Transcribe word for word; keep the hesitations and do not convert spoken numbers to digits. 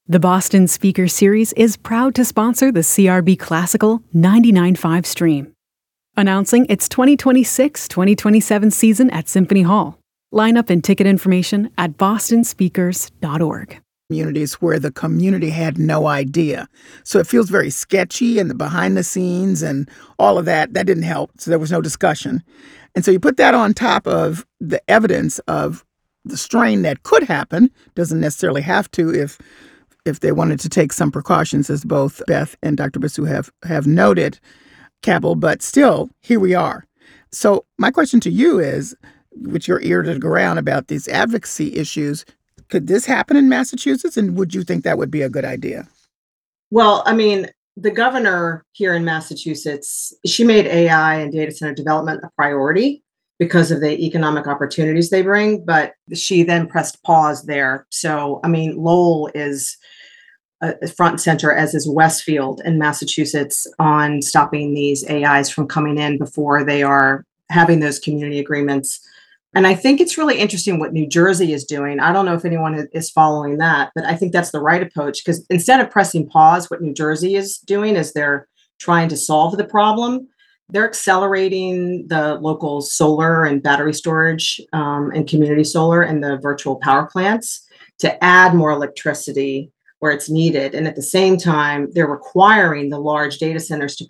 The Boston Speaker Series is proud to sponsor the C R B Classical ninety-nine point five stream. Announcing its twenty twenty-six twenty twenty-seven season at Symphony Hall. Lineup and ticket information at boston speakers dot org. Communities where the community had no idea. So it feels very sketchy, and the behind the scenes and all of that, that didn't help. So there was no discussion. And so you put that on top of the evidence of the strain that could happen, doesn't necessarily have to if if they wanted to take some precautions, as both Beth and Doctor Basu have, have noted, Cabell, but still, here we are. So my question to you is, with your ear to the ground about these advocacy issues, could this happen in Massachusetts, and would you think that would be a good idea? Well, I mean, the governor here in Massachusetts, she made A I and data center development a priority because of the economic opportunities they bring, but she then pressed pause there. So, I mean, Lowell is a front and center, as is Westfield in Massachusetts, on stopping these A Is from coming in before they are having those community agreements. And I think it's really interesting what New Jersey is doing. I don't know if anyone is following that, but I think that's the right approach, because instead of pressing pause, what New Jersey is doing is they're trying to solve the problem. They're accelerating the local solar and battery storage um, and community solar and the virtual power plants to add more electricity where it's needed. And at the same time, they're requiring the large data centers to